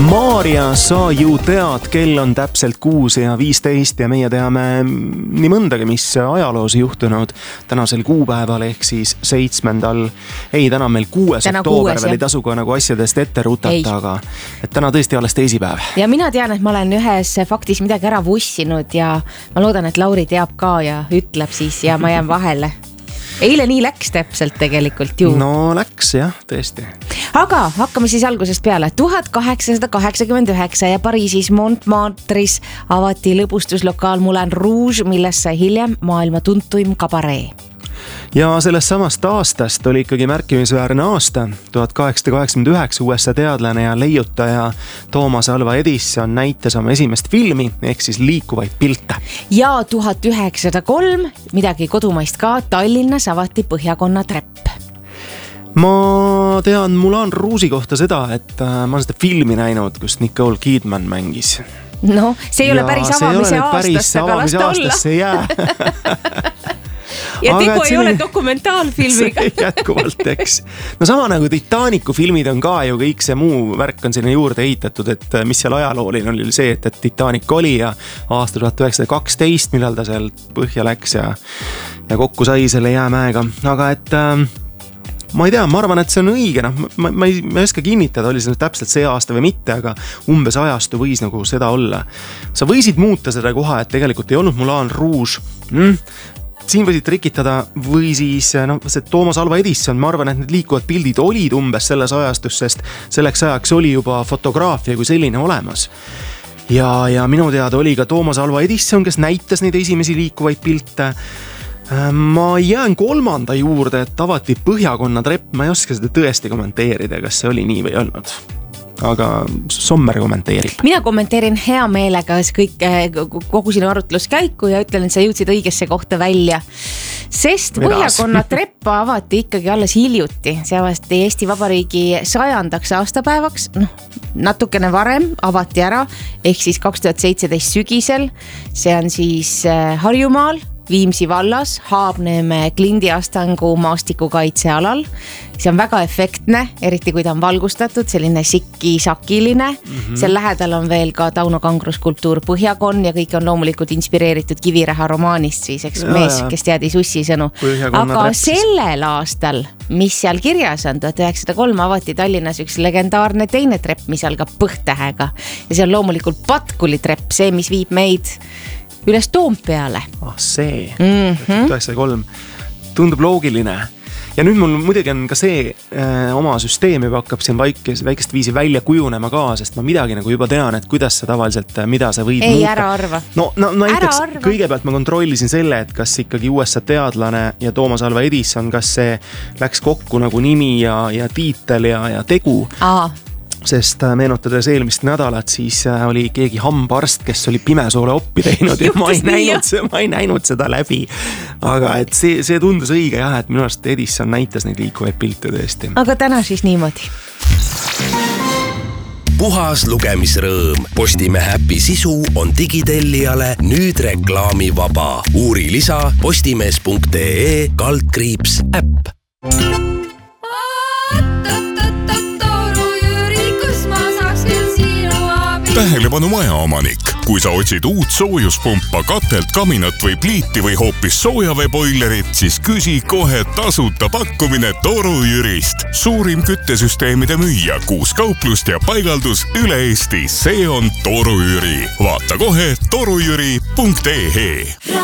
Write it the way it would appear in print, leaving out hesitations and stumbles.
Maarja, sa ju tead, kell on täpselt 6:15 ja meie teame nii mõndagi, mis ajaloos juhtunud tänasel kuupäeval ehk siis 7. täna on meil 6. oktoober, veel ei tasu ka nagu asjadest ette rutata, aga et täna tõesti alles teisipäev. Ja mina tean, et ma olen ühes faktis midagi ära vussinud ja ma loodan, et Lauri teab ka ja ütleb siis ja ma jään vahele. Eile nii läks täpselt tegelikult ju. No läks jah, tõesti. Aga hakkame siis algusest peale. 1889 ja Pariisis Montmartre'is avati lõbustuslokaal Moulin Rouge, millest sai hiljem maailma tuntuim kabaree. Ja sellest samast aastast oli ikkagi märkimisväärne aasta. 1889 USA teadlane ja leiutaja Thomas Alva Edison näitas oma esimest filmi ehk siis liikuvaid pilte. Ja 1903 midagi kodumaist ka, Tallinnas avati Põhjakonna trepp. Ma tean Moulin Rouge'i kohta seda, et ma olen seda filmi näinud, kus Nicole Kidman mängis. No, see ei ole päris avamise aastast, aga las ta olla. See jää. Ja tegu ei ole dokumentaalfilmiga. Jätkuvalt, eks. No sama nagu Titanicu filmid on ka ju, kõik see muu värk on sinna juurde ehitatud, et mis seal ajalooline oli see, et Titanic oli ja aasta 1912, millal ta seal põhja läks ja kokku sai selle jäämäega. Aga et ma ei tea, ma arvan, et see on õige, ma ei oska kinnitada, oli see täpselt see aasta või mitte, aga umbes ajastu võis nagu seda olla. Sa võisid muuta seda koha, et tegelikult ei olnud Moulin Rouge. Siin võisid trikitada või siis see Thomas Alva Edison, ma arvan, et need liikuvad pildid olid umbes selles ajastus, sest selleks ajaks oli juba fotograafia kui selline olemas. Ja minu teada oli ka Thomas Alva Edison, kes näitas neid esimesi liikuvaid pilte. Ma jään 3. juurde, et avati Põhjakonna trepp, ma ei oska seda tõesti kommenteerida, kas see oli nii või olnud. Aga Sommer kommenteerib. Mina kommenteerin hea meelega kogu sinu arutluskäiku ja ütlen, et sa jõudsid õigesse kohta välja. Sest Põhjakonna treppa avati ikkagi alles hiljuti. See avati Eesti Vabariigi 100. aastapäevaks. Natukene varem avati ära, ehk siis 2017 sügisel. See on siis Harjumaal, Viimsi vallas, Haabneeme Klindiastangu maastikukaitsealal. See on väga efektne, eriti kui ta on valgustatud, selline sikki-sakiline. Seal lähedal on veel ka Tauno Kangro skulptuur Põhjakon ja kõik on loomulikult inspireeritud Kiviräha romaanist, siis eks mees, kes teadis ussisõnu. Aga sellel aastal, mis seal kirjas on, 1903 avati Tallinnas üks legendaarne teine trepp, mis algab Põhtähega. Ja see on loomulikult Patkuli trepp, see, mis viib meid üles Toompeale. See, 1903. Tundub loogiline. Ja nüüd mul muidugi on ka see oma süsteem juba hakkab siin väikest viisi välja kujunema ka, sest ma midagi nagu juba tean, et kuidas sa tavaliselt, mida sa võid muuta. Ära arva. No näiteks kõigepealt ma kontrollisin selle, et kas ikkagi USA teadlane ja Thomas Alva Edison, kas see läks kokku nagu nimi ja tiitel ja tegu. Sest meenutades eelmist nädalat, siis oli keegi hambaarst, kes oli pimesoole oppi teinud ja ma ei näinud seda läbi. Aga et see tundus õige jah, et minu arust Edison näitas neid liikuvaid pilte tõesti. Aga täna siis niimoodi. Puhas lugemisrõõm. Postimehe äpi sisu on digitellijale nüüd reklaamivaba. Uuri lisa postimees.ee/äpp. Tähelepanu majaomanik. Kui sa otsid uut soojuspumpa, katelt, kaminat või pliiti või hoopis soojaveeboilerit, siis küsi kohe tasuta pakkumine Toru Jürist. Suurim küttesüsteemide müüja, 6 kauplust ja paigaldus üle Eesti. See on Toru Jüri. Vaata kohe torujüri.ee.